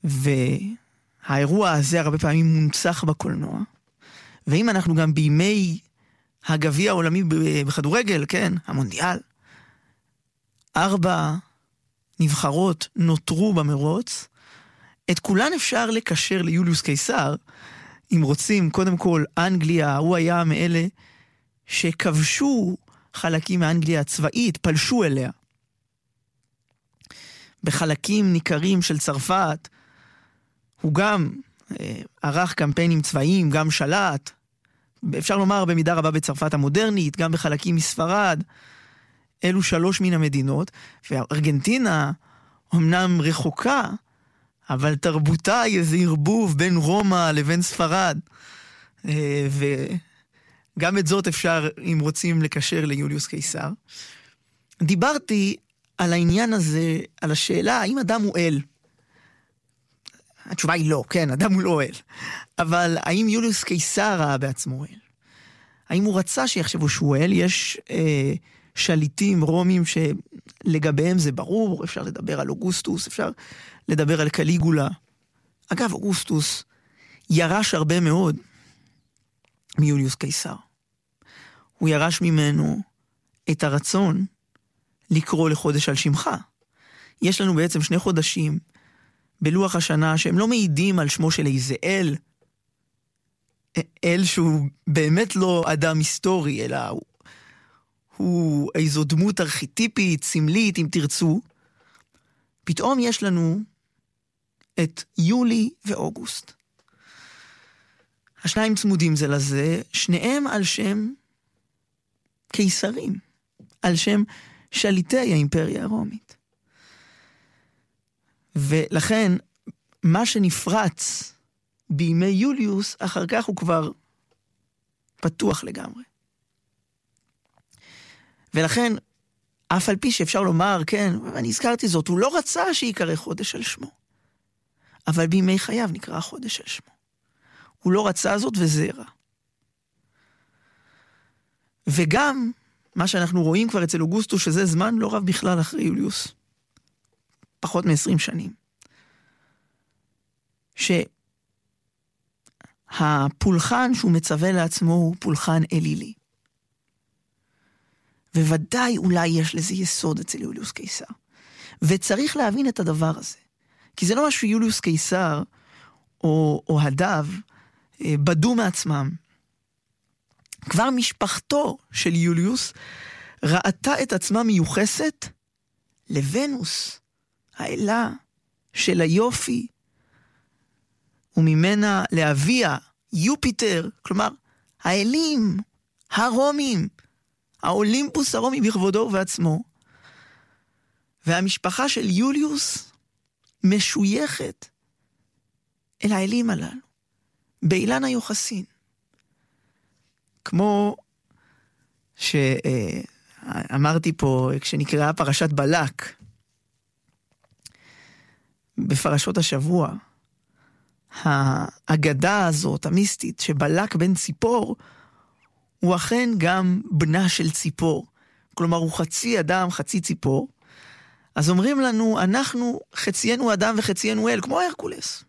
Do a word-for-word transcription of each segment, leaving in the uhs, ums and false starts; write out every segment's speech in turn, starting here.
והאירוע הזה הרבה פעמים מונצח בקולנוע, ואם אנחנו גם בימי הגביע העולמי בכדורגל, כן, המונדיאל, ארבע נבחרות נותרו במרוץ, את כולן אפשר לקשר ליוליוס קיסר, אם רוצים, קודם כל, אנגליה, הוא היה מאלה שכבשו חלקים מאנגליה הצבאית, פלשו אליה. בחלקים ניכרים של צרפת, הוא גם אה, ערך קמפיינים צבאיים, גם שלט, אפשר לומר במידה רבה בצרפת המודרנית, גם בחלקים מספרד, אלו שלוש מן המדינות, וארגנטינה אמנם רחוקה, אבל תרבותה היא איזה ערבוב בין רומא לבין ספרד, וגם את זאת אפשר, אם רוצים, לקשר ליוליוס קיסר. דיברתי על העניין הזה, על השאלה, האם אדם הוא אל? התשובה היא לא, כן, אדם הוא לא אל. אבל האם יוליוס קיסר ראה בעצמו אל? האם הוא רצה שיחשבו שהוא אל? יש אה, שליטים רומים שלגביהם זה ברור, אפשר לדבר על אוגוסטוס, אפשר לדבר על קליגולה. אגב, אוגוסטוס ירש הרבה מאוד מיוליוס קיסר. הוא ירש ממנו את הרצון לקרוא לחודש על שמך. יש לנו בעצם שני חודשים בלוח השנה שהם לא מעידים על שמו של איזה אל, אל שהוא באמת לא אדם היסטורי, אלא הוא, הוא איזו דמות ארכיטיפית, סמלית, אם תרצו. פתאום יש לנו את יולי ואוגוסט. השניים צמודים זה לזה, שניהם על שם קיסרים, על שם שליטי האימפריה הרומית. ולכן, מה שנפרץ בימי יוליוס, אחר כך הוא כבר פתוח לגמרי. ולכן, אף על פי שאפשר לומר, כן, ואני הזכרתי זאת, הוא לא רצה שיקרא חודש על שמו. אבל בימי חייו נקרא חודש על שמו. הוא לא רצה זאת וזה רע. וגם, מה שאנחנו רואים כבר אצל אוגוסטוס, שזה זמן לא רב בכלל אחרי יוליוס. פחות מ-עשרים שנים. שהפולחן שהוא מצווה לעצמו הוא פולחן אלילי. וודאי אולי יש לזה יסוד אצל יוליוס קיסר. וצריך להבין את הדבר הזה. כי זה לא משהו יוליוס קיסר או אוהדיו בדו מעצמם. כבר משפחתו של יוליוס ראתה את עצמה מיוחסת לוונוס, האלה של היופי, וממנה לאביה, יופיטר, כלומר, האלים, הרומים, האולימפוס הרומי בכבודו ובעצמו. והמשפחה של יוליוס משויכת אל האלים הללו, באילן היוחסין. כמו שאמרתי פה, כשנקראה פרשת בלק, בפרשות השבוע, האגדה הזאת, המיסטית, שבלק בן ציפור, הוא אכן גם בנה של ציפור. כלומר, הוא חצי אדם, חצי ציפור. אז אומרים לנו, אנחנו חציינו אדם וחציינו אל, כמו הרקולס.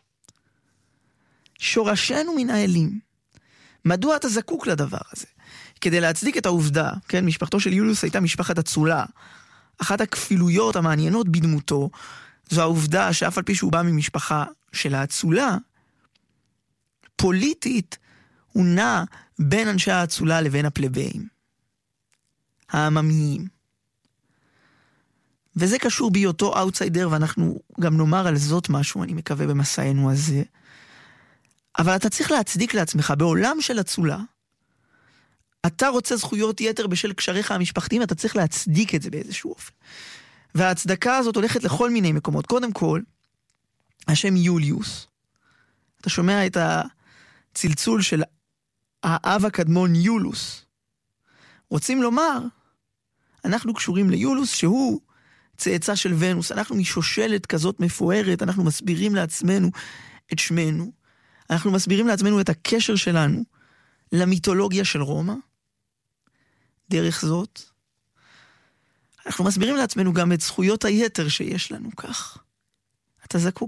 שורשנו מן האלים. מדוע אתה זקוק לדבר הזה? כדי להצדיק את העובדה, כן, משפחתו של יוליוס הייתה משפחת אצולה. אחת הכפילויות המעניינות בדמותו, זו העובדה שאף על פי שהוא בא ממשפחה של האצולה, פוליטית הוא נע בין אנשי האצולה לבין הפלבאים, העממיים. וזה קשור בהיותו אאוטסיידר, ואנחנו גם נאמר על זאת משהו, אני מקווה במסענו הזה. אבל אתה צריך להצדיק לעצמך, בעולם של אצולה, אתה רוצה זכויות יתר בשל קשריך המשפחתיים, אתה צריך להצדיק את זה באיזשהו אופן. וההצדקה הזאת הולכת לכל מיני מקומות. קודם כל, השם יוליוס, אתה שומע את הצלצול של האב הקדמון יולוס. רוצים לומר, אנחנו קשורים ליולוס שהוא צאצא של ונוס, אנחנו משושלת כזאת מפוארת, אנחנו מסבירים לעצמנו את שמנו, אנחנו מסבירים לעצמנו את הקשר שלנו למיתולוגיה של רומא, דרך זאת, אנחנו מסבירים לעצמנו גם את זכויות היתר שיש לנו כך. אתה זקוק